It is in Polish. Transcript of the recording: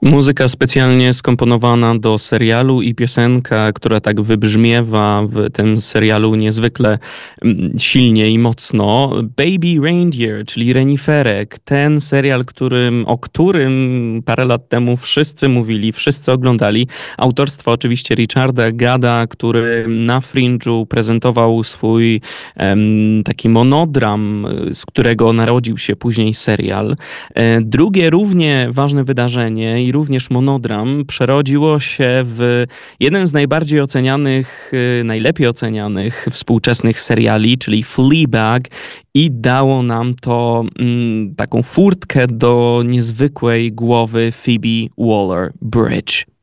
Muzyka specjalnie skomponowana do serialu i piosenka, która tak wybrzmiewa w tym serialu niezwykle silnie i mocno. Baby Reindeer, czyli Reniferek. Ten serial, o którym parę lat temu wszyscy mówili, wszyscy oglądali. Autorstwo oczywiście Richarda Gadda, który na Fringe'u prezentował swój taki monodram, z którego narodził się później serial. Drugie równie ważne wydarzenie i również monodram przerodziło się w jeden z najbardziej ocenianych, najlepiej ocenianych współczesnych seriali, czyli Fleabag, i dało nam to taką furtkę do niezwykłej głowy Phoebe Waller-Bridge.